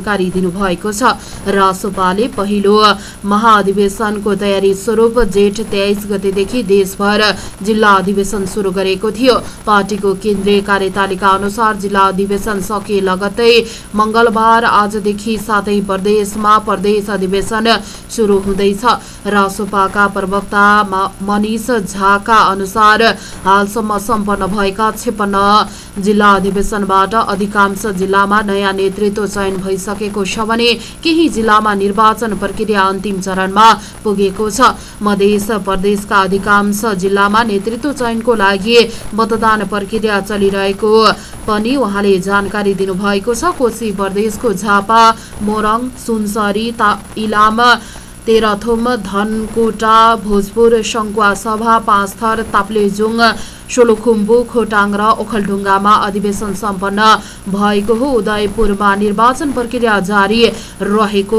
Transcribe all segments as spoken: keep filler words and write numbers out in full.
जानकारी दिनुभएको छ। रासोपाले पहिलो महाधिवेशनको तयारी स्वरूप जेठ तेइस गतेदेखि देशभर जिल्ला अधिवेशन सुरु गरेको थियो। पार्टीको केन्द्रीय कार्यतालिका अनुसार जिल्ला अधिवेशन सकिए लगत्तै मंगलबार आजदेखि सातै प्रदेशमा प्रदेश अधिवेशन सुरु हुँदैछ। रासोपाका प्रवक्ता मनिष झाका अनुसार हालसम्म सम्पन्न भएका छप्पन्न जिल्ला अधिवेशनबाट अधिकांश जिल्लामा नयाँ नेतृत्व चयन भइसकेको छ भने केही जिल्लामा निर्वाचन प्रक्रिया अन्तिम चरणमा पुगेको छ। मध्य प्रदेशका अधिकांश जिल्लामा नेतृत्व चयनको लागि मतदान प्रक्रिया चलिरहेको पनि उहाँले जानकारी दिनुभएको छ। कोशी प्रदेशको झापा, मोरङ, सुनसरी, इलाम, तेह्रथुम, धनकुटा, भोजपुर, सङ्खुवासभा, पाँचथर, ताप्लेजुङ, सोलुखुम्बु, खोटाङ र ओखलढुङ्गामा अधिवेशन सम्पन्न भएको हो। उदयपुरमा निर्वाचन प्रक्रिया जारी रहेको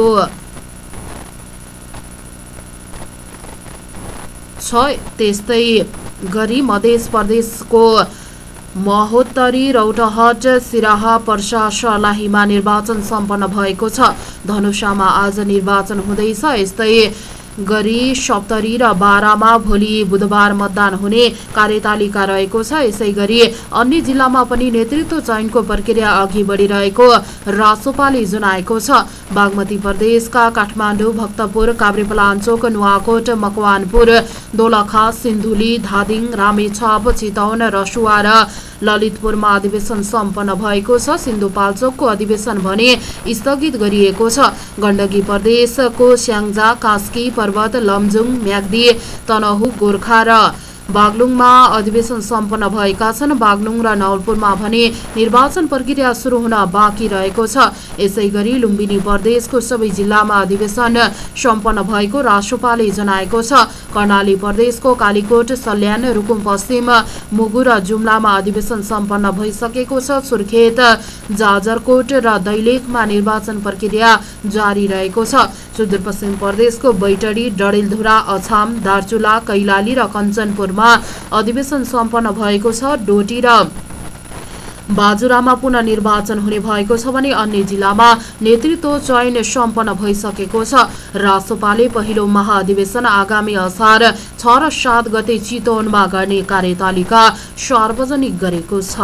छ। त्यस्तै गरी मध्य प्रदेशको महोत्तरी, रौतहट, सिराहा, पर्सा, सर्लाहीमा निर्वाचन सम्पन्न भएको छ। धनुषामा आज निर्वाचन हुँदैछ। यस्तै गरी सप्तरी र बारामा भोलि बुधबार मतदान हुने कार्यतालिका रहेको छ। यसै गरी अन्य जिल्लामा पनि नेतृत्व चयनको प्रक्रिया अघि बढिरहेको रासोपाले जनाएको छ। बागमती प्रदेशका काठमाडौँ, भक्तपुर, काभ्रेपलाञ्चोक, नुवाकोट, मकवानपुर, दोलखा, सिन्धुली, धादिङ, रामेछाप, चितवन, रसुवा र ललितपुरमा अधिवेशन सम्पन्न भएको छ। सिन्धुपाल्चोकको अधिवेशन भने स्थगित गरिएको छ। गण्डकी प्रदेशको स्याङ्जा, कास्की, पर्वत, लमजुङ, म्याग्दी, तनहुँ, गोर्खा र बागलुङमा अधिवेशन सम्पन्न भएका छन्। बागलुङ र नवलपुरमा भने निर्वाचन प्रक्रिया सुरु हुन बाँकी रहेको छ। यसै गरी लुम्बिनी प्रदेशको सबै जिल्लामा अधिवेशन सम्पन्न भएको रासोपाले जनाएको छ। कर्णाली प्रदेशको कालीकोट, सल्यान, रुकुम पश्चिम, मुगु र जुम्लामा अधिवेशन सम्पन्न भइसकेको छ। सुर्खेत, जाजरकोट र दैलेखमा निर्वाचन प्रक्रिया जारी रहेको छ। सुदूरपश्चिम प्रदेशको बैतडी, डडेलधुरा, अछाम, दार्चुला, कैलाली र कञ्चनपुरमा अधिवेशन सम्पन्न भएको छ। डोटी र बाजुरामा पुनः निर्वाचन हुने भएको छ भने अन्य जिल्लामा नेतृत्व चयन सम्पन्न भइसकेको छ। रासोपाले पहिलो महाधिवेशन आगामी असार छ र सात गते चितवनमा गर्ने कार्यतालिका सार्वजनिक गरेको छ।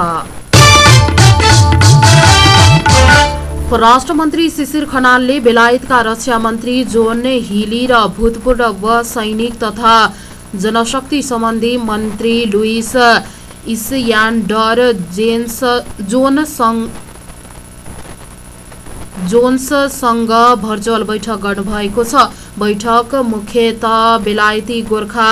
परराष्ट्र मन्त्री शिशिर खनालले बेलायतका रक्षा मन्त्री जोन हिली र भूतपूर्व सैनिक तथा जनशक्ति सम्बन्धी मन्त्री लुइस इस्यान्डर जेन्स जोन्ससँग भर्चुअल बैठक गर्नुभएको छ। बैठक मुख्यतः बेलायती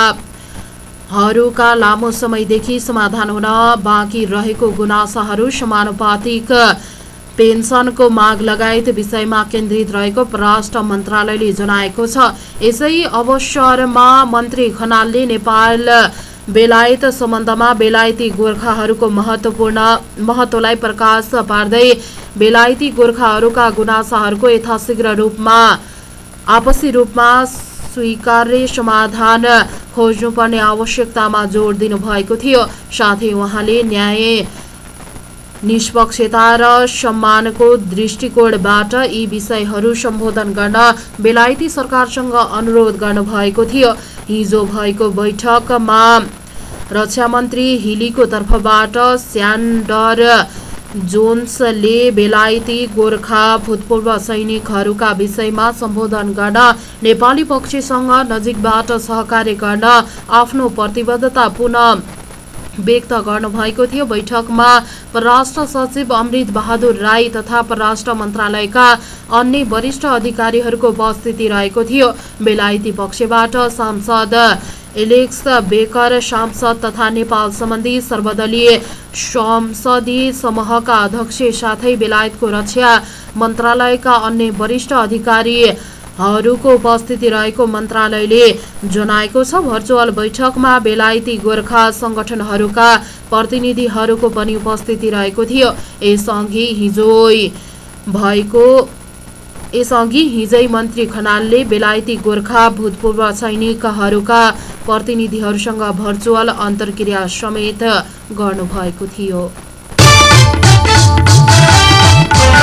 गोर्खाहरूका लामो समयदेखि समाधान हुन बाँकी रहेको गुनासाहरू, समानुपातिक पेन्सनको माग लगायत विषयमा केन्द्रित रहेको परराष्ट्र मन्त्रालयले जनाएको छ। यसै अवसरमा मन्त्री खनालले नेपाल बेलायत सम्बन्धमा बेलायती गोर्खाहरूको महत्त्वपूर्ण महत्त्वलाई प्रकाश पार्दै बेलायती गोर्खाहरूका गुनासाहरूको यथाशीघ्र रूपमा आपसी रूपमा स्वीकार्य समाधान खोज्नुपर्ने आवश्यकतामा जोड दिनुभएको थियो। साथै उहाँले न्याय, निष्पक्षता र सम्मानको दृष्टिकोणबाट यी विषयहरू सम्बोधन गर्न बेलायती सरकारसँग अनुरोध गर्नुभएको थियो। हिजो भएको बैठकमा रक्षा मन्त्री हिलीको तर्फबाट स्यान्डर जोन्सले बेलायती गोर्खा भूतपूर्व सैनिकहरूका विषयमा सम्बोधन गर्न नेपाली पक्षसँग नजिकबाट सहकार्य गर्न आफ्नो प्रतिबद्धता पुनः व्यक्त गर्नुभएको थियो। बैठकमा परराष्ट्र सचिव अमृत बहादुर राई तथा परराष्ट्र मन्त्रालयका अन्य वरिष्ठ अधिकारीहरूको उपस्थिति रहेको थियो। बेलायती पक्षबाट सांसद एलेक्स बेकर, सांसद तथा नेपाल सम्बन्धी सर्वदलीय संसदीय समूहका अध्यक्ष साथै बेलायतको रक्षा मन्त्रालयका अन्य वरिष्ठ अधिकारी हरूको उपस्थिति रहेको मन्त्रालयले जनाएको छ। भर्चुअल बैठकमा बेलायती गोर्खा संगठनहरूका प्रतिनिधिहरूको पनि उपस्थिति रहेको थियो। यसअघि हिजो भएको यसअघि हिजै मन्त्री खनालले बेलायती गोर्खा भूतपूर्व सैनिकहरूका प्रतिनिधिहरूसँग भर्चुअल अन्तर्क्रिया समेत गर्नुभएको थियो।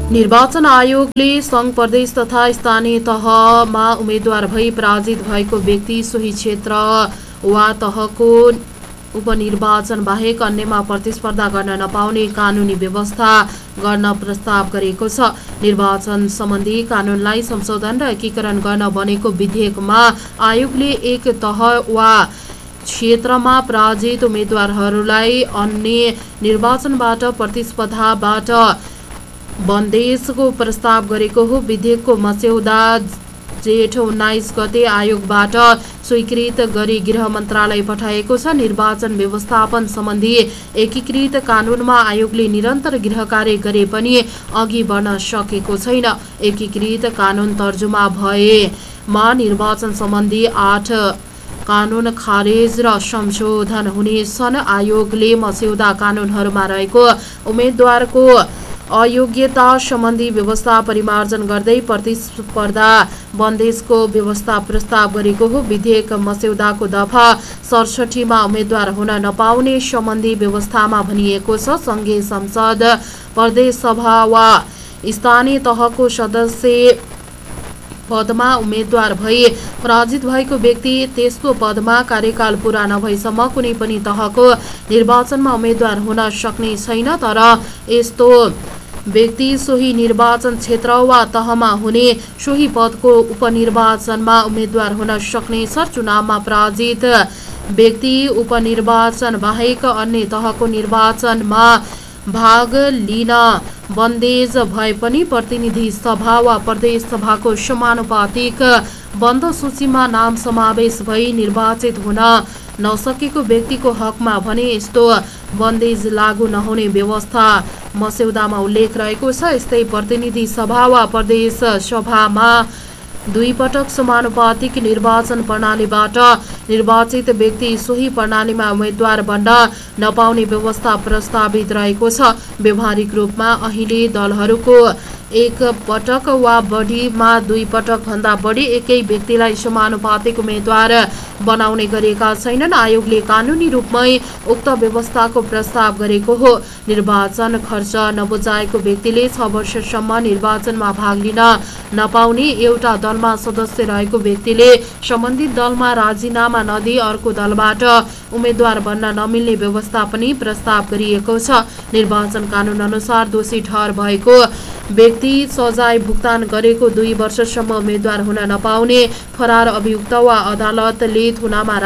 निर्वाचन आयोगले सङ्घ प्रदेश तथा स्थानीय तहमा उम्मेद्वार भई पराजित भएको व्यक्ति सोही क्षेत्र वा तहको उपनिर्वाचन बाहेक अन्यमा प्रतिस्पर्धा गर्न नपाउने कानुनी व्यवस्था गर्न प्रस्ताव गरेको छ। निर्वाचन सम्बन्धी कानुनलाई संशोधन र एकीकरण गर्न बनेको विधेयकमा आयोगले एक तह वा क्षेत्रमा पराजित उम्मेद्वारहरूलाई अन्य निर्वाचनबाट प्रतिस्पर्धाबाट बन्देजको प्रस्ताव गरेको हो। विधेयकको मस्यौदा जेठ उन्नाइस गते आयोगबाट स्वीकृत गरी गृह मन्त्रालय पठाएको छ। निर्वाचन व्यवस्थापन सम्बन्धी एकीकृत कानुनमा आयोगले निरन्तर गृह कार्य गरे पनि अघि बढ्न सकेको छैन। एकीकृत कानुन तर्जुमा भएमा निर्वाचन सम्बन्धी आठ कानुन खारेज र संशोधन हुनेछन्। आयोगले मस्यौदा कानुनहरूमा रहेको उम्मेद्वारको अयोग्यता सम्बन्धी व्यवस्था परिमार्जन गर्दै प्रतिस्पर्धा बन्देजको व्यवस्था प्रस्ताव गरेको हो। विधेयक मस्यौदाको दफा सडसठीमा उम्मेद्वार हुन नपाउने सम्बन्धी व्यवस्थामा भनिएको छ, सङ्घीय संसद, प्रदेश सभा वा स्थानीय तहको सदस्य पदमा उम्मेद्वार भई पराजित भएको व्यक्ति त्यस्तो पदमा कार्यकाल पूरा नभएसम्म कुनै पनि तहको निर्वाचनमा उम्मेद्वार हुन सक्ने छैन। तर यस्तो व्यक्ति सोही निर्वाचन क्षेत्र वा तहमा हुने सोही पदको उपनिर्वाचनमा उम्मेद्वार हुन सक्नेछ। चुनावमा पराजित व्यक्ति उपनिर्वाचन बाहेक अन्य तहको निर्वाचनमा भाग लिन बन्देज भए पनि प्रतिनिधि सभा वा प्रदेश सभाको समानुपातिक बन्द सूचीमा नाम समावेश भई निर्वाचित हुन नसकेको व्यक्तिको हकमा भने यस्तो बन्देज लागू नहुने व्यवस्था मस्यौदामा उल्लेख रहेको छ। यस्तै प्रतिनिधि सभा वा प्रदेश सभामा दुई पटक समानुपातिक निर्वाचन प्रणालीबाट निर्वाचित व्यक्ति सोही प्रणालीमा उम्मेद्वार बन्न नपाउने व्यवस्था प्रस्तावित रहेको छ। व्यावहारिक रूपमा अहिले दलहरूको एक पटक वा बढीमा दुई पटक भन्दा बढी एकै व्यक्तिलाई समानुपातिक उम्मेद्वार बनाउने गरेका छैनन्। आयोगले कानुनी रूपमै उक्त व्यवस्थाको प्रस्ताव गरेको हो। निर्वाचन खर्च नबुझाएको व्यक्तिले छ वर्षसम्म निर्वाचनमा भाग लिन नपाउने, एउटा दलमा सदस्य रहेको व्यक्तिले सम्बन्धित दलमा राजीनामा नदिई अर्को दलबाट उम्मेद्वार बन्न नमिल्ने व्यवस्था पनि प्रस्ताव गरिएको छ। निर्वाचन कानुन अनुसार दोषी ठहर भएको व्यक्ति सजाय भुक्तान गरेको दुई वर्षसम्म उम्मेद्वार हुन नपाउने, फरार अभियुक्त वा अदालतले थुनामा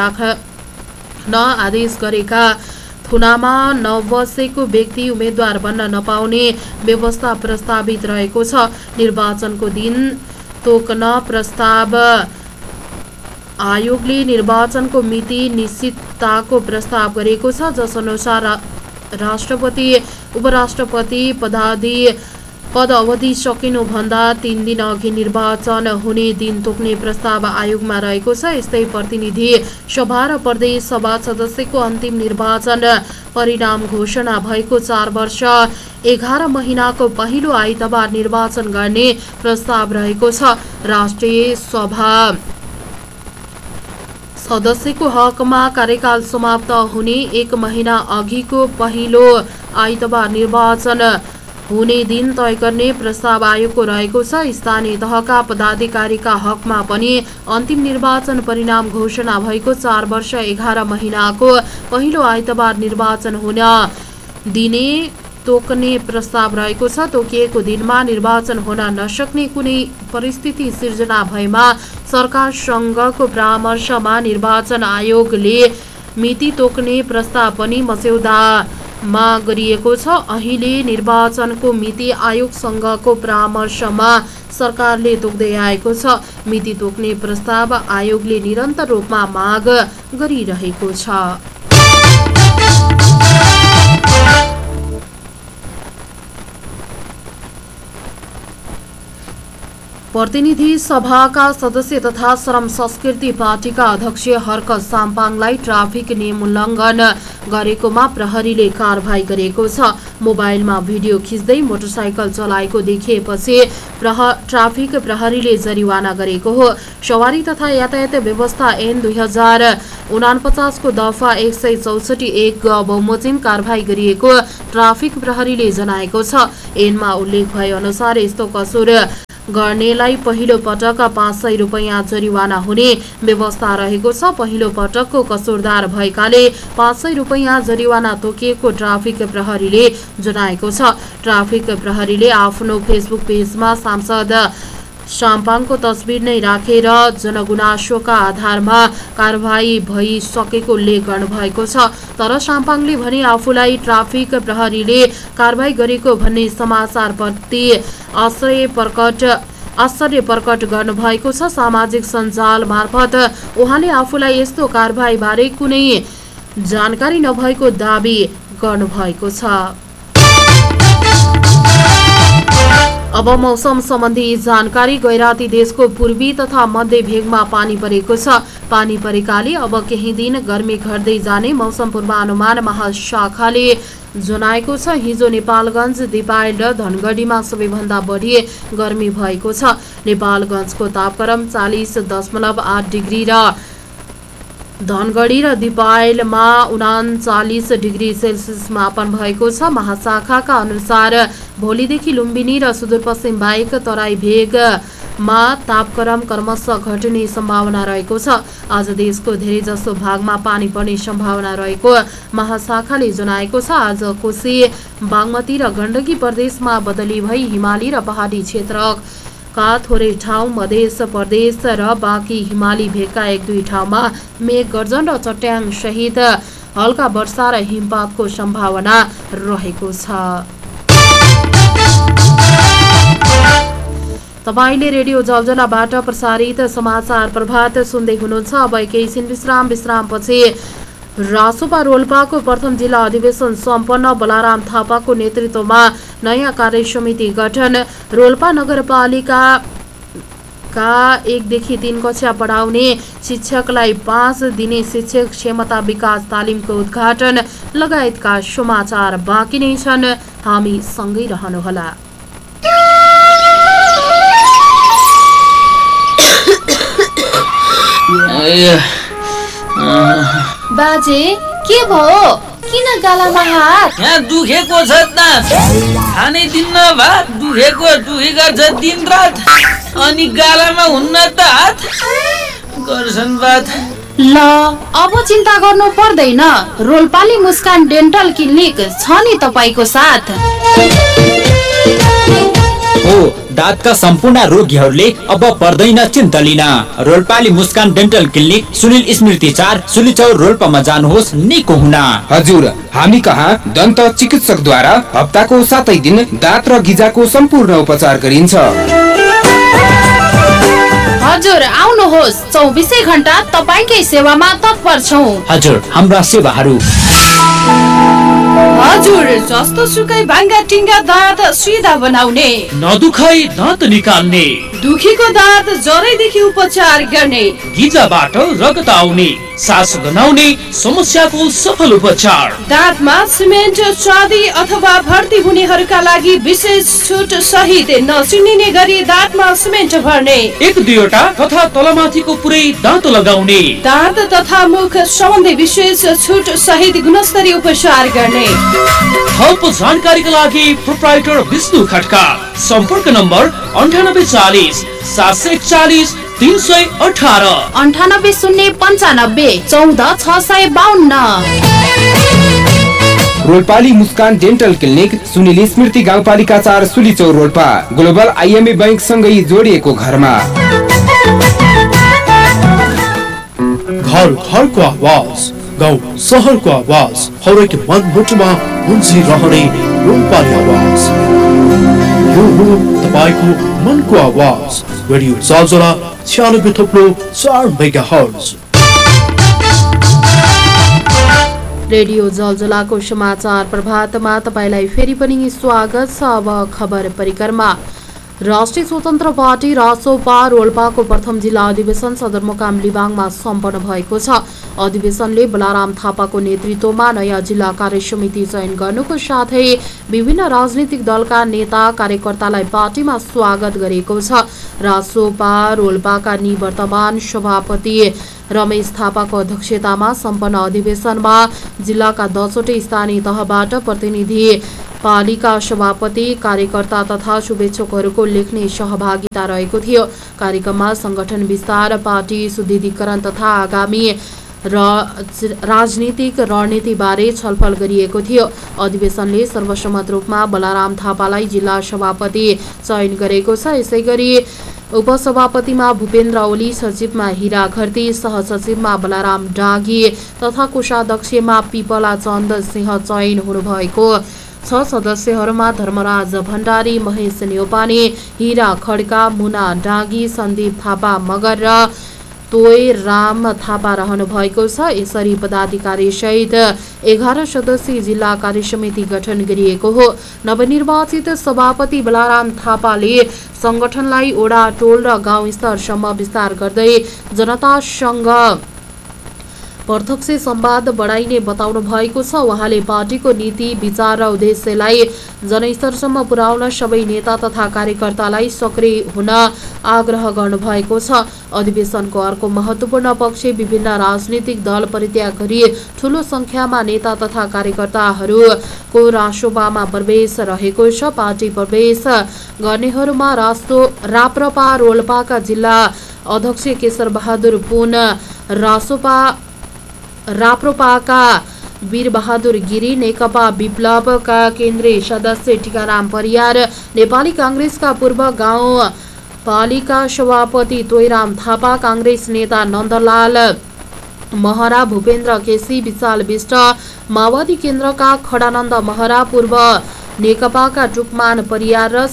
राख्न आदेश गरेका थुनामा नबसेको व्यक्ति उम्मेद्वार बन्न नपाउने व्यवस्था प्रस्तावित रहेको छ। निर्वाचनको दिन तोक्न प्रस्ताव आयोगले निर्वाचनको मिति निश्चितताको प्रस्ताव गरेको छ, जसअनुसार राष्ट्रपति उपराष्ट्रपति पदाधि पद अवधि सकिनुभन्दा तीन दिन अघि निर्वाचन हुने दिन तोक्ने प्रस्ताव आयोगमा रहेको छ। यस्तै प्रतिनिधि सभा र प्रदेश सभा सदस्यको अन्तिम निर्वाचन परिणाम घोषणा भएको चार वर्ष एघार महिनाको पहिलो आइतबार निर्वाचन गर्ने प्रस्ताव रहेको छ। राष्ट्रिय सभा सदस्यको हकमा कार्यकाल समाप्त हुने एक महिना अघिको पहिलो आइतबार निर्वाचन हुने दिन तय गर्ने प्रस्ताव आयोगको रहेको छ। स्थानीय तहका पदाधिकारीका हकमा पनि अन्तिम निर्वाचन परिणाम घोषणा भएको चार वर्ष एघार महिनाको पहिलो आइतबार निर्वाचन हुन दिने तोक्ने प्रस्ताव रहेको छ। तोकिएको दिनमा निर्वाचन हुन नसक्ने कुनै परिस्थिति सिर्जना भएमा सरकारसँगको परामर्शमा निर्वाचन आयोगले मिति तोक्ने प्रस्ताव पनि मस्यौदामा गरिएको छ। अहिले निर्वाचनको मिति आयोगसँगको परामर्शमा सरकारले तोक्दै आएको छ। मिति तोक्ने प्रस्ताव आयोगले निरन्तर रूपमा माग गरिरहेको छ। प्रतिनिधि सभाका सदस्य तथा श्रम संस्कृति पार्टीका अध्यक्ष हर्क साम्पाङलाई ट्राफिक नियम उल्लङ्घन गरेकोमा प्रहरीले कारबाही गरेको छ। मोबाइलमा भिडियो खिच्दै मोटरसाइकल चलाएको देखिएपछि प्रह ट्राफिक प्रहरीले जरिवाना गरेको हो। सवारी तथा यातायात व्यवस्था ऐन दुई हजार उनापचास को दफा एक सय चौसठी एक बमोजिम कारबाही गरिएको ट्राफिक प्रहरीले जनाएको छ। ऐनमा उल्लेख भए अनुसार यस्तो कसुर गर्नेलाई पहिलो पटक पाँच सय रुपियाँ जरिवाना हुने व्यवस्था रहेको छ। पहिलो पटकको कसुरदार भएकाले पाँच सय रुपियाँ जरिवाना तोकिएको ट्राफिक प्रहरीले जनाएको छ। ट्राफिक प्रहरीले आफ्नो फेसबुक पेजमा सांसद साम्पाङको तस्बिर नै राखेर जनगुनासोका आधारमा कारबाही भइसकेको उल्लेख गर्नुभएको छ। तर साम्पाङले भने आफूलाई ट्राफिक प्रहरीले कारबाही गरेको भन्ने समाचारप्रति आश्चर्य प्रकट आश्चर्य प्रकट गर्नुभएको छ। सामाजिक सञ्जाल मार्फत उहाँले आफूलाई यस्तो कारबाहीबारे कुनै जानकारी नभएको दावी गर्नुभएको छ। अब मौसम सम्बन्धी जानकारी। गैराती देशको पूर्वी तथा मध्य भेगमा पानी परेको छ। पानी परेकाले अब केही दिन गर्मी घट्दै जाने मौसम पूर्वानुमान महाशाखाले जनाएको छ। हिजो नेपालगञ्ज, दिपायल र धनगढीमा सबैभन्दा बढी गर्मी भएको छ। नेपालगञ्जको तापक्रम चालिस दशमलव आठ डिग्री र धनगढी र दिपायलमा उनाचालिस डिग्री सेल्सियस मापन भएको छ। महाशाखाका अनुसार भोलिदेखि लुम्बिनी र सुदूरपश्चिम बाहेक तराई भेगमा तापक्रम क्रमशः घट्ने सम्भावना रहेको छ। आज देशको धेरैजसो भागमा पानी पर्ने सम्भावना रहेको महाशाखाले जनाएको छ। आज कोशी, बागमती र गण्डकी प्रदेशमा बदली भई हिमाली र पहाडी क्षेत्र का थोरै ठाउँ, मध्य प्रदेश र बाँकी हिमाली भेगका एक दुई ठाउँमा मेघ गर्जन र चट्याङ सहित हल्का वर्षा र हिमपातको सम्भावना रहेको छ। तपाईले रेडियो जलजलाबाट प्रसारित समाचार प्रभात सुन्दै हुनुहुन्छ। अब एकैछिन विश्राम विश्रामपछि रासोपा रोल्पाको प्रथम जिल्ला अधिवेशन सम्पन्न। बलाराम थापाको नेतृत्वमा नयाँ कार्य समिति गठन। रोल्पा नगरपालिका का एकदेखि तीन कक्षा पढाउने शिक्षकलाई पाँच दिने शिक्षक क्षमता विकास तालिमको उद्घाटन लगायतका समाचार बाँकी नै छन्। हामी सँगै रहनुहोला। बाजे के भयो? किन गालामा हात? यहाँ दुखेको छ त, खानै दिन्न भात, दुखेको दुखी गर्छ दिन रात, अनि गालामा हुन्न त हात गर्छन् बात। ल अब चिन्ता गर्नु पर्दैन। रोल्पाली मुस्कान डेन्टल क्लिनिक छ नि तपाईको साथ। हो, दाँतका सम्पूर्ण रोगीहरूले अब पर्दैन चिन्ता लिन। रोल्पाली मुस्कान डेन्टल क्लिनिक सुनिल स्मृति चार सुलिचौर रोल्पामा जानुहोस् निको हुन। हजुर, हामी कहाँ दन्त चिकित्सकद्वारा हप्ताको सातै दिन दाँत र गिजाको सम्पूर्ण उपचार गरिन्छ। हजुर आउनुहोस्, चौबिसै घण्टा तपाईकै सेवामा तत्पर छौं। हजुर, हाम्रा सेवाहरू हजुर जस्तो सुकै भाङ्गा टिङ्गा दाँत सिधा बनाउने, नदुखाई दाँत निकाल्ने, दुखीको दाँत जरैदेखि उपचार गर्ने, गिजाबाट रगत आउने, सास गनाउने समस्याको सफल उपचार, दाँतमा सिमेन्ट चाँदी अथवा भर्ती हुनेहरूका लागि विशेष छुट सहित नचिनिने गरी दाँतमा सिमेन्ट भर्ने, एक दुईवटा तथा तलमाथिको पुरै दाँत लगाउने, दाँत तथा मुख सम्बन्धी विशेष छुट सहित गुणस्तरीय उपचार गर्ने। थप जानकारीका लागि प्रोप्राइटर विष्णु खड्का। सम्पर्क नम्बर अन्ठानब्बे चालिस सात सय एकचालिस तीन सय अठारह अन्ठानब्बे शून्य पन्चानब्बे चौध छ सय बाहन्न। रोल्पाली मुस्कान डेन्टल क्लिनिक सुनिल स्मृति गाउँपालिका चार सुलिचौर रोल्पा, ग्लोबल आइएमए बैंक सँगै जोडिएको घरमा। घर घरको आवाज, गाउँ सहरको आवाज, हरेक मनमुटुमा गुन्जिरहने रोल्पाली आवाज। यो हो तपाईको मनको आवाज। रेडियो जलजला छयानब्बे थप्लो चार मेगाहर्ज। रेडियो जलजलाको समाचार प्रभातमा तपाईलाई फेरि पनि स्वागत छ। अब खबर परिक्रमा। राष्ट्रिय स्वतन्त्र पार्टी रासोपा रोल्पाको प्रथम जिल्ला अधिवेशन सदरमुकाम लिबाङमा सम्पन्न भएको छ। अधिवेशनले बलाराम थापाको नेतृत्वमा नयाँ जिल्ला कार्य समिति चयन गर्नुको साथै विभिन्न राजनीतिक दलका नेता कार्यकर्तालाई पार्टीमा स्वागत गरेको छ। रासोपा रोल्पाका निवर्तमान सभापति रमेश थापाको अध्यक्षतामा सम्पन्न अधिवेशनमा जिल्लाका दसवटै स्थानीय तहबाट प्रतिनिधि पालिका सभापति कार्यकर्ता तथा शुभेच्छुकहरूको लेख्ने सहभागिता रहेको थियो। कार्यक्रममा संगठन विस्तार, पार्टी सुदृढीकरण तथा आगामी राजनीतिक रणनीतिबारे छलफल गरिएको थियो। अधिवेशनले सर्वसम्मत रूपमा बलाराम थापालाई जिल्ला सभापति चयन गरेको छ। यसैगरी उपसभापतिमा भूपेन्द्र ओली, सचिवमा हिरा घरती, सहसचिवमा बलाराम डागी तथा कोषाध्यक्षमा पिपला चन्द सिंह चयन हुनुभएको छ। सदस्यहरूमा धर्मराज भण्डारी, महेश न्यौपाने, हिरा खड्का, मुना डागी, सन्दीप थापा मगर र तोय राम थापा रहनु भएको छ। यसरी पदाधिकारी सहित एघार सदस्यीय जिल्ला कार्य समिति गठन गरिएको हो। नवनिर्वाचित सभापति बलाराम थापाले संगठनलाई ओडा, टोल र गाउँ स्तरसम्म विस्तार गर्दै जनतासँग प्रत्यक्ष संवाद बढाइने बताउनु भएको छ। उहाँले पार्टीको नीति, विचार र उद्देश्यलाई जनस्तरसम्म पुर्याउन सबै नेता तथा कार्यकर्तालाई सक्रिय हुन आग्रह गर्नुभएको छ। अधिवेशनको अर्को महत्त्वपूर्ण पक्ष विभिन्न राजनीतिक दल परित्याग गरी ठूलो संख्यामा नेता तथा कार्यकर्ताहरूको रासोपामा प्रवेश रहेको छ। पार्टी प्रवेश गर्नेहरूमा राष्ट्र राप्रपा रोल्पाका जिल्ला अध्यक्ष केशर बहादुर पुन, रासोपा राप्रपाका वीरबहादुर गिरी, नेकपा विप्लवका केन्द्रीय सदस्य टीकाराम परियार, नेपाली कांग्रेसका पूर्व गाउँ पालिका सभापति तोयराम थापा, कांग्रेस नेता नन्दलाल महरा, भूपेन्द्र केसी, विशाल विष्ट, माओवादी केन्द्रका खडानन्द महरा, पूर्व नेकपाका टुकमान परियार र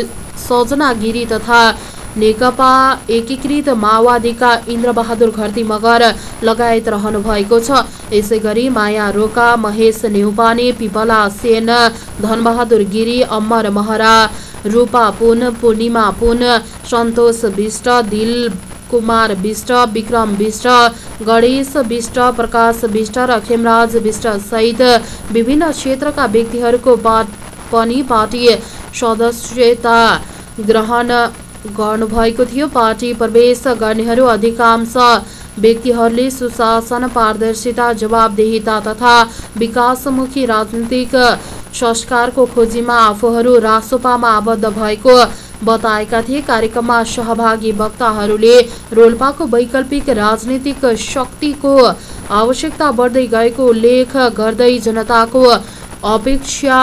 सजना गिरी तथा नेकपा एकीकृत माओवादीका इन्द्रबहादुर घरती मगर लगायत रहनु भएको छ। यसैगरी माया रोका, महेश न्यौपाने, पिपला सेन, धनबहादुर गिरी, अमर महरा, रूपा पुन, पूर्णिमा पुन, सन्तोष विष्ट, दिल कुमार विष्ट, विक्रम विष्ट, गणेश विष्ट, प्रकाश विष्ट र खेमराज विष्ट सहित विभिन्न क्षेत्रका व्यक्तिहरूको पनि पार्टी सदस्यता ग्रहण गर्नुभएको थियो। पार्टी प्रवेश गर्नेहरू अधिकांश व्यक्तिहरूले सुशासन, पारदर्शिता, जवाबदेहिता तथा विकासमुखी राजनीतिक संस्कारको खोजीमा आफूहरू रासोपामा आबद्ध भएको बताएका थिए। कार्यक्रममा सहभागी वक्ताहरूले रोल्पाको वैकल्पिक राजनीतिक शक्तिको आवश्यकता बढ्दै गएको उल्लेख गर्दै जनताको अपेक्षा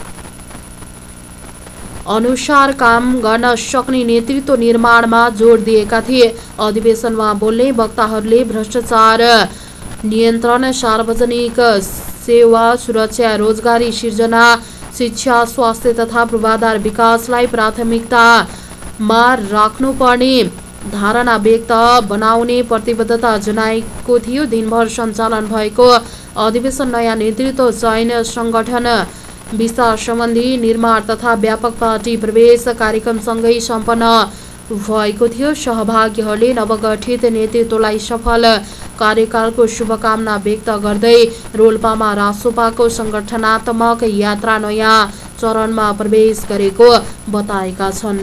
अनुसार काम गर्न सक्ने नेतृत्व निर्माणमा जोड दिएका थिए। अधिवेशनमा बोल्ने वक्ताहरूले भ्रष्टाचार नियन्त्रण, सार्वजनिक सेवा सुरक्षा, रोजगारी सिर्जना, शिक्षा, स्वास्थ्य तथा पूर्वाधार विकासलाई प्राथमिकतामा राख्नुपर्ने धारणा व्यक्त बनाउने प्रतिबद्धता जनाएको थियो। दिनभर सञ्चालन भएको अधिवेशन नयाँ नेतृत्व चयन, संगठन विस्तार सम्बन्धी निर्माण तथा व्यापक पार्टी प्रवेश कार्यक्रमसँगै सम्पन्न भएको थियो। सहभागीहरूले नवगठित नेतृत्वलाई सफल कार्यकालको शुभकामना व्यक्त गर्दै रोल्पामा रासोपाको संगठनात्मक यात्रा नयाँ चरणमा प्रवेश गरेको बताएका छन्।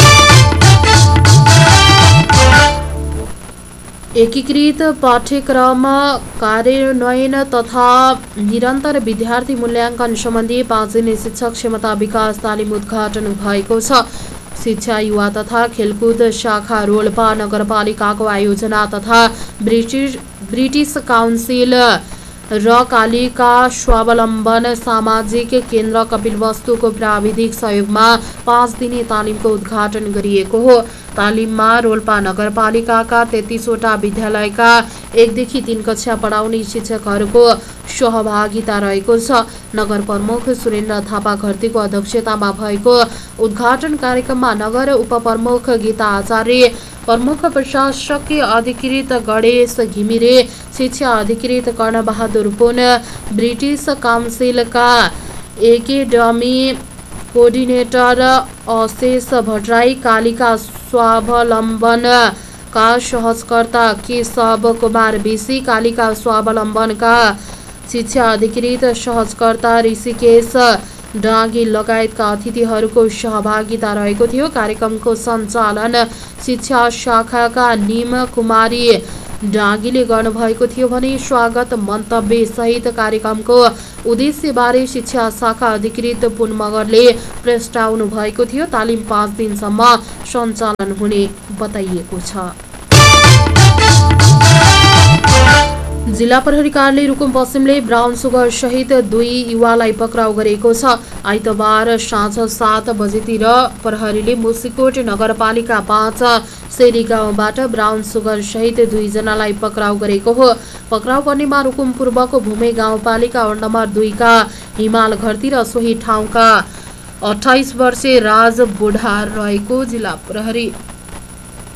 एकीकृत पाठ्यक्रम कार्यान्वयन तथा निरन्तर विद्यार्थी मूल्याङ्कन सम्बन्धी पाँच दिने शिक्षक क्षमता विकास तालिम उद्घाटन भएको छ। शिक्षा, युवा तथा खेलकुद शाखा रोल्पा नगरपालिकाको आयोजना तथा ब्रिटिस ब्रिटिस काउन्सिल र कालिका स्वावलम्बन सामाजिक केन्द्र कपिलवस्तुको प्राविधिक सहयोगमा पाँच दिने तालिमको उद्घाटन गरिएको हो। तालिममा रोल्पा नगरपालिकाका तेत्तीसवटा विद्यालयका एकदेखि तीन कक्षा पढाउने शिक्षकहरूको सहभागिता रहेको छ। नगर प्रमुख सुरेन्द्र थापा घरतीको अध्यक्षतामा भएको उद्घाटन कार्यक्रममा नगर उपप्रमुख गीता आचार्य, प्रमुख प्रशासकीय अधिकृत गणेश घिमिरे, शिक्षा अधिकृत कर्णबहादुर पुन, ब्रिटिस काउन्सिलका एकेडमी कोअर्डिनेटर अशेष भट्टराई, कालिका स्वावलम्बनका सहजकर्ता केशव कुमार बेसी, कालिका स्वावलम्बनका शिक्षा अधिकृत सहजकर्ता ऋषिकेश डाँगी लगायतका अतिथिहरूको सहभागिता रहेको थियो। कार्यक्रमको सञ्चालन शिक्षा शाखाका निम कुमारी डाँगीले गर्नुभएको थियो भने स्वागत मन्तव्य सहित कार्यक्रमको उद्देश्यबारे शिक्षा शाखा अधिकृत पुन मगरले प्रस्ताउनु भएको थियो। तालिम पाँच दिनसम्म सञ्चालन हुने बताइएको छ। जिल्ला प्रहरी कार्यालय रुकुम पश्चिमले ब्राउन सुगर सहित दुई युवालाई पक्राउ गरेको छ। आइतबार साँझ सात बजेतिर प्रहरीले मुसिकोट नगरपालिका पाँच सेरी गाउँबाट ब्राउन सुगर सहित दुईजनालाई पक्राउ गरेको हो। पक्राउ पर्नेमा रुकुम पूर्वको भूमे गाउँपालिका वडा नम्बर दुईका हिमाल घरती र सोही ठाउँका अठाइस वर्षीय राज बुढा रहेको जिल्ला प्रहरी